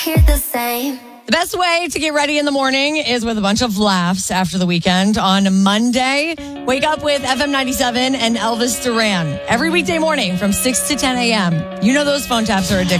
Hear the same. The best way to get ready in the morning is with a bunch of laughs after the weekend. On Monday, wake up with FM 97 and Elvis Duran. Every weekday morning from 6 to 10 a.m. You know those phone taps are addictive.